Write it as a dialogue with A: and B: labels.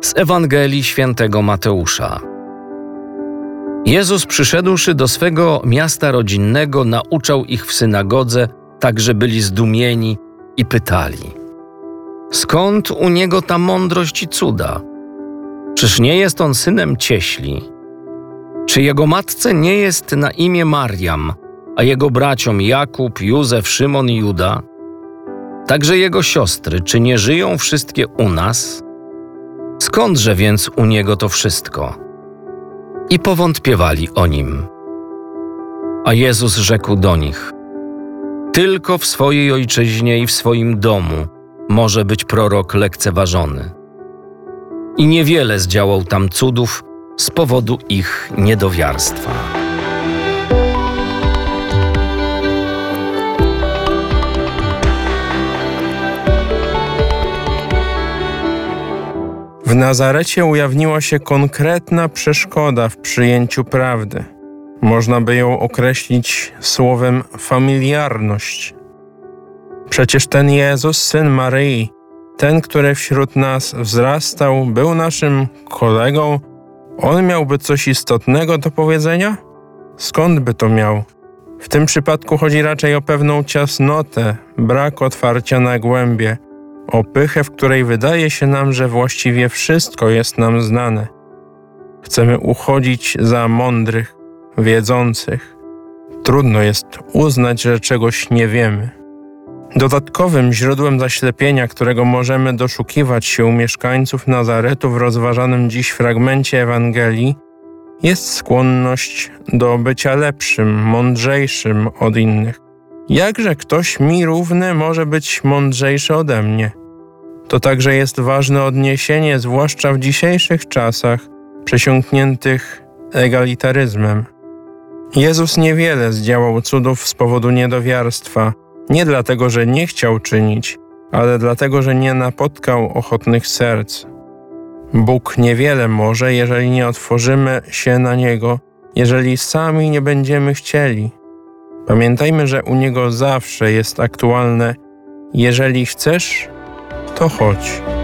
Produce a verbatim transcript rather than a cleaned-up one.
A: Z Ewangelii Świętego Mateusza. Jezus, przyszedłszy do swego miasta rodzinnego, nauczał ich w synagodze, tak że byli zdumieni i pytali: skąd u niego ta mądrość i cuda? Czyż nie jest on synem cieśli? Czy jego matce nie jest na imię Mariam, a jego braciom Jakub, Józef, Szymon i Juda? Także jego siostry, czy nie żyją wszystkie u nas? Skądże więc u niego to wszystko? I powątpiewali o nim. A Jezus rzekł do nich: tylko w swojej ojczyźnie i w swoim domu może być prorok lekceważony. I niewiele zdziałał tam cudów z powodu ich niedowiarstwa.
B: W Nazarecie ujawniła się konkretna przeszkoda w przyjęciu prawdy. Można by ją określić słowem familiarność. Przecież ten Jezus, syn Maryi, ten, który wśród nas wzrastał, był naszym kolegą, on miałby coś istotnego do powiedzenia? Skąd by to miał? W tym przypadku chodzi raczej o pewną ciasnotę, brak otwarcia na głębie, o pychę, w której wydaje się nam, że właściwie wszystko jest nam znane. Chcemy uchodzić za mądrych, wiedzących. Trudno jest uznać, że czegoś nie wiemy. Dodatkowym źródłem zaślepienia, którego możemy doszukiwać się u mieszkańców Nazaretu w rozważanym dziś fragmencie Ewangelii, jest skłonność do bycia lepszym, mądrzejszym od innych. Jakże ktoś mi równy może być mądrzejszy ode mnie? To także jest ważne odniesienie, zwłaszcza w dzisiejszych czasach przesiąkniętych egalitaryzmem. Jezus niewiele zdziałał cudów z powodu niedowiarstwa, nie dlatego, że nie chciał czynić, ale dlatego, że nie napotkał ochotnych serc. Bóg niewiele może, jeżeli nie otworzymy się na Niego, jeżeli sami nie będziemy chcieli. Pamiętajmy, że u Niego zawsze jest aktualne: jeżeli chcesz, to chodź.